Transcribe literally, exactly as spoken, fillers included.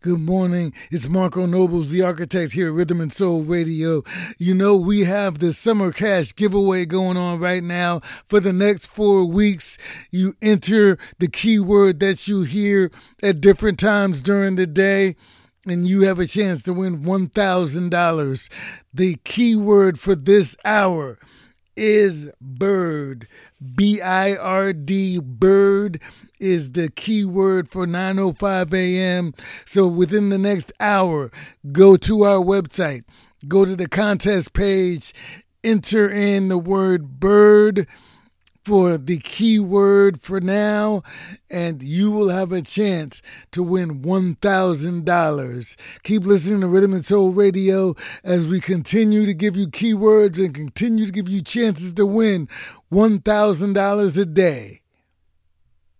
Good morning. It's Marco Nobles, the architect here at Rhythm and Soul Radio. You know, we have the Summer Cash giveaway going on right now for the next four weeks. You enter the keyword that you hear at different times during the day, and you have a chance to win one thousand dollars. The keyword for this hour is bird. B I R D, bird is the keyword for nine oh five a.m. So within the next hour, go to our website, go to the contest page, enter in the word bird for the keyword for now, and you will have a chance to win one thousand dollars. Keep listening to Rhythm and Soul Radio as we continue to give you keywords and continue to give you chances to win one thousand dollars a day.